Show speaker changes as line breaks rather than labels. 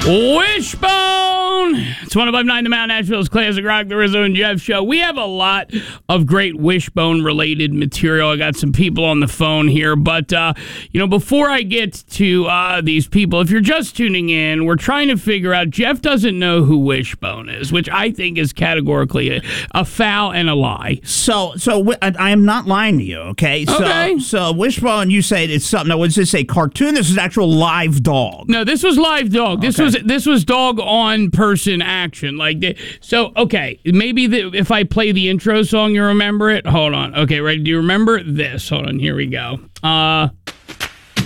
Wishbone! It's 105.9 The Mount, Nashville's classic rock, the Rizzo and Jeff show. We have a lot of great Wishbone-related material. I got some people on the phone here, but, before I get to these people, if you're just tuning in, we're trying to figure out, Jeff doesn't know who Wishbone is, which I think is categorically a foul and a lie.
So I am not lying to you, okay?
Okay.
So Wishbone, you say it's something. Now, was this a cartoon? This is actual live dog.
No, this was live dog. This was dog on person action. Maybe if I play the intro song, you remember it. Hold on. Okay, ready? Do you remember this? Hold on. Here we go.